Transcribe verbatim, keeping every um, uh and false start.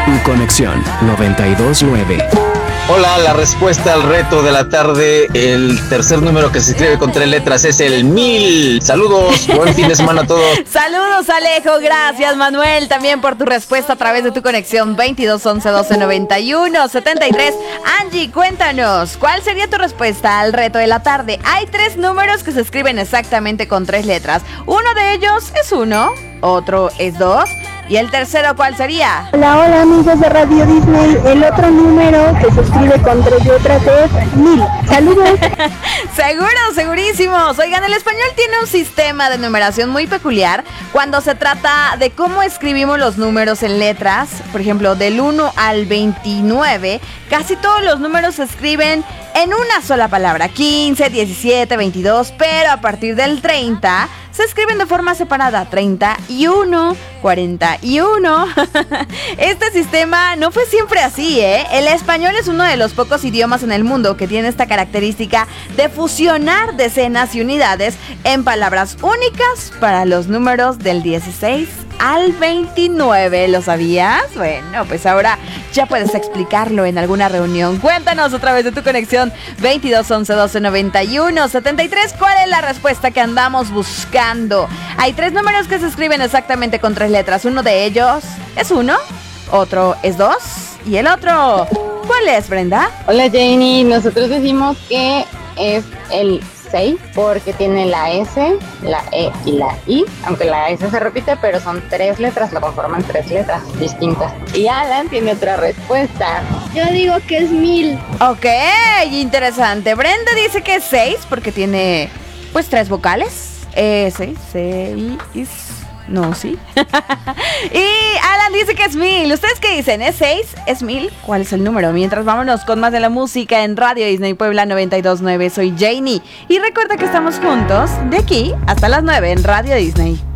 Tu conexión noventa y dos nueve. Hola, la respuesta al reto de la tarde, el tercer número que se escribe con tres letras es el mil. Saludos, buen fin de semana a todos. Saludos, Alejo, gracias, Manuel, también por tu respuesta a través de tu conexión veintidós once doce noventa y uno setenta y tres. Angie, cuéntanos, ¿cuál sería tu respuesta al reto de la tarde? Hay tres números que se escriben exactamente con tres letras. Uno de ellos es uno, otro es dos. ¿Y el tercero cuál sería? Hola, hola amigos de Radio Disney. El otro número que se escribe con tres letras es mil. Saludos. Seguro, segurísimos. Oigan, el español tiene un sistema de numeración muy peculiar cuando se trata de cómo escribimos los números en letras. Por ejemplo, del uno al veintinueve, casi todos los números se escriben en una sola palabra. quince, diecisiete, veintidós, pero a partir del treinta se escriben de forma separada. treinta y uno, cuarenta y uno. Este sistema no fue siempre así, ¿eh? El español es uno de los pocos idiomas en el mundo que tiene esta característica de fusionar decenas y unidades en palabras únicas para los números del dieciséis al veintinueve. ¿Lo sabías? Bueno, pues ahora ya puedes explicarlo en alguna reunión. Cuéntanos a través de tu conexión veintidós once doce noventa y uno setenta y tres. ¿Cuál es la respuesta que andamos buscando? Hay tres números que se escriben exactamente con tres letras. Uno de ellos es uno, otro es dos y el otro, ¿cuál es, Brenda? Hola, Janie. Nosotros decimos que es el seis porque tiene la S, la E y la I, aunque la S se repite, pero son tres letras, lo conforman tres letras distintas. Y Alan tiene otra respuesta. Yo digo que es mil. Ok, interesante. Brenda dice que es seis porque tiene, pues, tres vocales. Eh, seis, seis, no, sí. Y Alan dice que es mil. ¿Ustedes qué dicen? ¿Es seis? ¿Es mil? ¿Cuál es el número? Mientras vámonos con más de la música en Radio Disney Puebla noventa y dos nueve. Soy Janie. Y recuerda que estamos juntos de aquí hasta las nueve en Radio Disney.